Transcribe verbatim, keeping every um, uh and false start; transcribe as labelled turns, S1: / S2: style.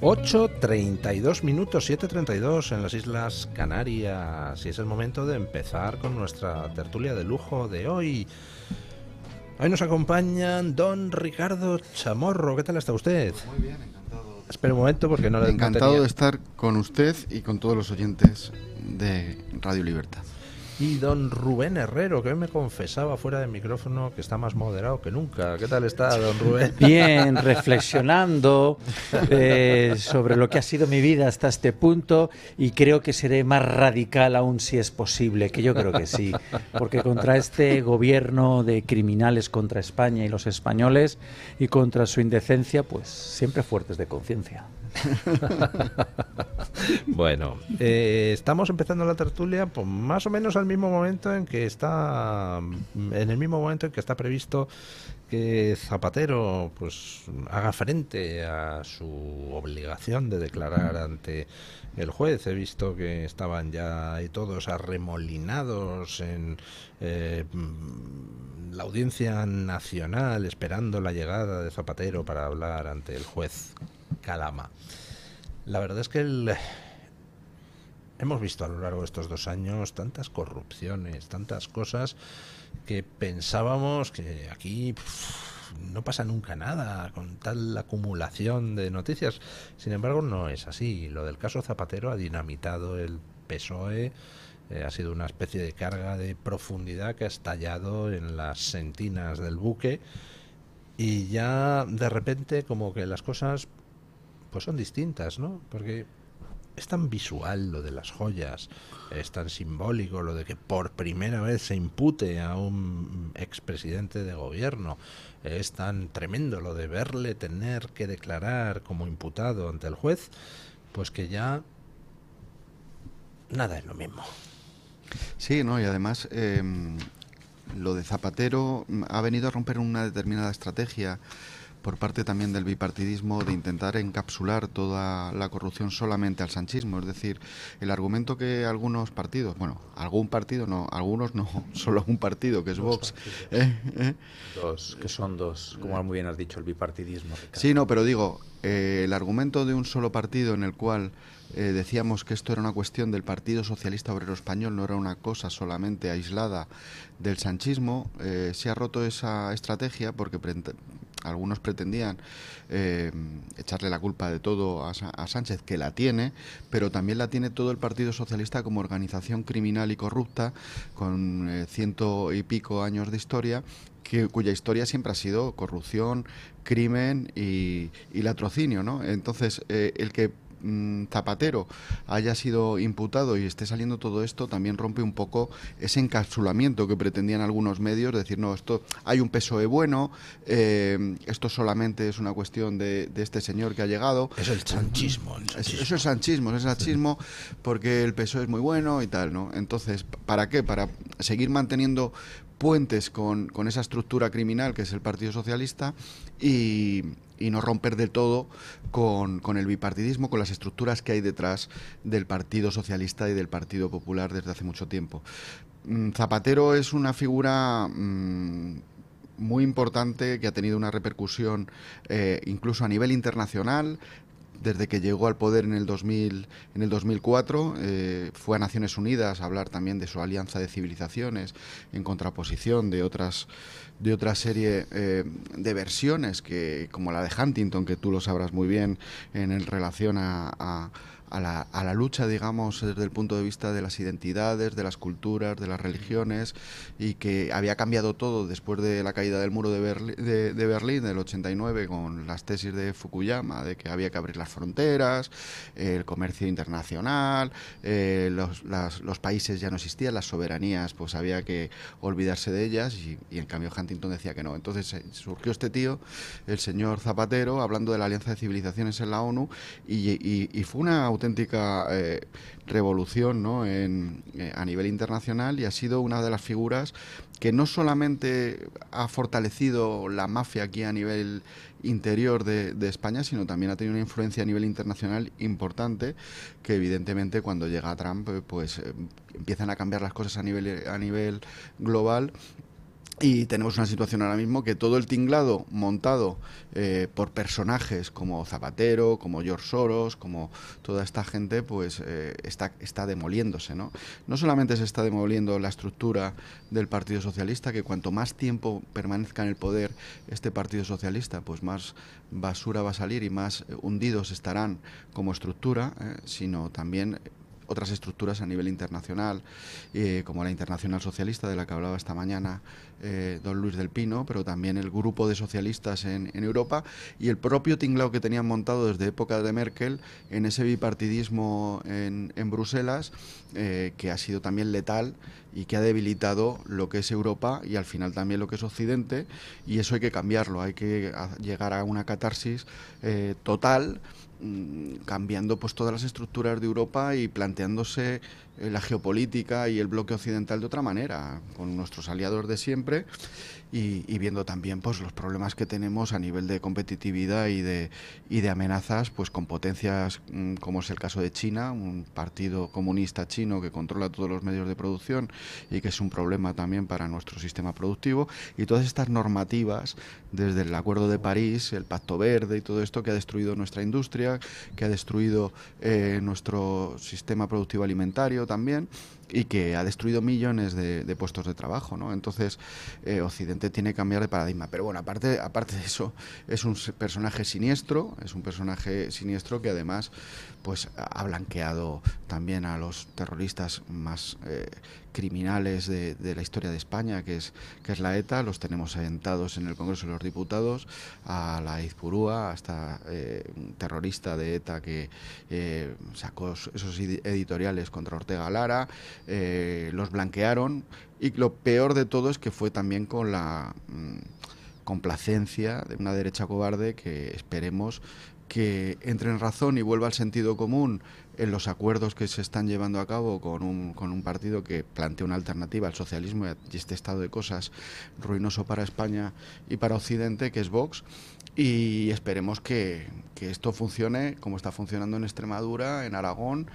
S1: ocho treinta y dos minutos, siete treinta y dos en las Islas Canarias. Y es el momento de empezar con nuestra tertulia de lujo de hoy. Hoy nos acompañan don Ricardo Chamorro. ¿Qué tal está usted?
S2: Pues muy bien, encantado.
S1: Espera un momento porque no le
S2: Encantado
S1: no tenía...
S2: de estar con usted y con todos los oyentes de Radio Libertad.
S1: Y don Rubén Herrero, que hoy me confesaba fuera de micrófono que está más moderado que nunca. ¿Qué tal está, don Rubén?
S3: Bien, reflexionando eh, sobre lo que ha sido mi vida hasta este punto, y creo que seré más radical aún si es posible, que yo creo que sí, porque contra este gobierno de criminales contra España y los españoles y contra su indecencia, pues siempre fuertes de conciencia.
S1: Bueno, eh, estamos empezando la tertulia pues, más o menos al mismo momento en que está, en el mismo momento en que está previsto que Zapatero pues haga frente a su obligación de declarar ante el juez. He visto que estaban ya ahí todos arremolinados en eh, la Audiencia Nacional esperando la llegada de Zapatero para hablar ante el juez Calama. La verdad es que el, hemos visto a lo largo de estos dos años tantas corrupciones, tantas cosas que pensábamos que aquí pff, no pasa nunca nada con tal acumulación de noticias. Sin embargo, no es así. Lo del caso Zapatero ha dinamitado el P S O E. Eh, ha sido una especie de carga de profundidad que ha estallado en las sentinas del buque y ya de repente como que las cosas pues son distintas, ¿no? Porque es tan visual lo de las joyas, es tan simbólico lo de que por primera vez se impute a un expresidente de gobierno, es tan tremendo lo de verle tener que declarar como imputado ante el juez, pues que ya nada es lo mismo.
S2: Sí, no, y además eh, lo de Zapatero ha venido a romper una determinada estrategia por parte también del bipartidismo de intentar encapsular toda la corrupción solamente al sanchismo. Es decir, el argumento que algunos partidos, bueno, algún partido no, algunos no, solo un partido, que es
S3: Dos
S2: Vox. Eh, eh,
S3: Dos, que son dos, como muy bien has dicho, el bipartidismo. Ricardo.
S2: Sí, no, pero digo, eh, el argumento de un solo partido en el cual eh, decíamos que esto era una cuestión del Partido Socialista Obrero Español, no era una cosa solamente aislada del sanchismo, eh, se ha roto esa estrategia porque pre algunos pretendían eh, echarle la culpa de todo a, a Sánchez, que la tiene, pero también la tiene todo el Partido Socialista como organización criminal y corrupta, con eh, ciento y pico años de historia, que, cuya historia siempre ha sido corrupción, crimen y, y latrocinio, ¿no? Entonces, eh, el que Zapatero haya sido imputado y esté saliendo todo esto también rompe un poco ese encapsulamiento que pretendían algunos medios, decir, no, esto hay un P S O E bueno, eh, esto solamente es una cuestión de, de este señor que ha llegado.
S1: Es el sanchismo. El sanchismo.
S2: Eso es sanchismo, es sanchismo porque el P S O E es muy bueno y tal, ¿no? Entonces, ¿para qué? Para seguir manteniendo puentes con, con esa estructura criminal que es el Partido Socialista y, y no romper del todo con, con el bipartidismo, con las estructuras que hay detrás del Partido Socialista y del Partido Popular desde hace mucho tiempo. Zapatero es una figura mmm, muy importante que ha tenido una repercusión eh, incluso a nivel internacional. Desde que llegó al poder en el dos mil, en el dos mil cuatro, eh, fue a Naciones Unidas a hablar también de su alianza de civilizaciones en contraposición de otras de otra serie eh, de versiones que como la de Huntington, que tú lo sabrás muy bien en, en relación a, a A la, a la lucha, digamos, desde el punto de vista de las identidades, de las culturas, de las religiones, y que había cambiado todo después de la caída del muro de, Berli, de, de Berlín del ochenta y nueve, con las tesis de Fukuyama de que había que abrir las fronteras, eh, el comercio internacional, eh, los, las, los países ya no existían, las soberanías pues había que olvidarse de ellas, y, y en cambio Huntington decía que no. Entonces eh, surgió este tío, el señor Zapatero, hablando de la Alianza de Civilizaciones en la ONU, y, y, y fue una auténtica eh, revolución, ¿no? en, eh, a nivel internacional, y ha sido una de las figuras que no solamente ha fortalecido la mafia aquí a nivel interior de, de España, sino también ha tenido una influencia a nivel internacional importante, que evidentemente cuando llega Trump pues eh, empiezan a cambiar las cosas a nivel, a nivel global. Y tenemos una situación ahora mismo que todo el tinglado montado eh, por personajes como Zapatero, como George Soros, como toda esta gente, pues eh, está, está demoliéndose, ¿no? No solamente se está demoliendo la estructura del Partido Socialista, que cuanto más tiempo permanezca en el poder este Partido Socialista, pues más basura va a salir y más hundidos estarán como estructura, eh, sino también otras estructuras a nivel internacional, eh, como la Internacional Socialista, de la que hablaba esta mañana eh, don Luis del Pino, pero también el grupo de socialistas en, en Europa y el propio tinglao que tenían montado desde época de Merkel en ese bipartidismo en, en Bruselas, eh, que ha sido también letal y que ha debilitado lo que es Europa y al final también lo que es Occidente, y eso hay que cambiarlo, hay que llegar a una catarsis eh, total, cambiando pues todas las estructuras de Europa y planteándose eh, la geopolítica y el bloque occidental de otra manera, con nuestros aliados de siempre y, y viendo también pues los problemas que tenemos a nivel de competitividad y de, y de amenazas pues con potencias mmm, como es el caso de China, un partido comunista chino que controla todos los medios de producción y que es un problema también para nuestro sistema productivo, y todas estas normativas desde el Acuerdo de París, el Pacto Verde y todo esto que ha destruido nuestra industria, que ha destruido eh, nuestro sistema productivo alimentario también y que ha destruido millones de, de puestos de trabajo, ¿no? Entonces eh, Occidente tiene que cambiar de paradigma, pero bueno, aparte, aparte de eso, es un personaje siniestro, es un personaje siniestro que además pues ha blanqueado también a los terroristas más eh, criminales de, de la historia de España, que es, que es la ETA. Los tenemos sentados en el Congreso de los Diputados, a la Izpurúa, hasta eh, un terrorista de ETA que eh, sacó esos editoriales contra Ortega Lara, eh, los blanquearon, y lo peor de todo es que fue también con la mmm, complacencia de una derecha cobarde que esperemos que entre en razón y vuelva al sentido común en los acuerdos que se están llevando a cabo con un, con un partido que plantea una alternativa al socialismo y este estado de cosas ruinoso para España y para Occidente, que es Vox, y esperemos que, que esto funcione como está funcionando en Extremadura, en Aragón